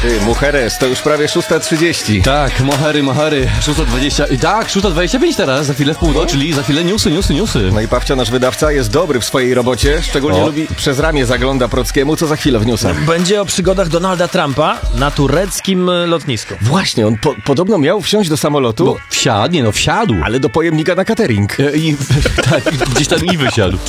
Ty, Mujeres, to już prawie 6:30. Tak, mohery, 6:20. Tak, 6:25 teraz, za chwilę w północ, czyli za chwilę newsy. No i Pawcio, nasz wydawca, jest dobry w swojej robocie, szczególnie lubi przez ramię zagląda Prockiemu, co za chwilę w newsach. Będzie o przygodach Donalda Trumpa na tureckim lotnisku. Właśnie, on podobno miał wsiąść do samolotu, Wsiadł. ale do pojemnika na catering. Tak, gdzieś tam i wysiadł.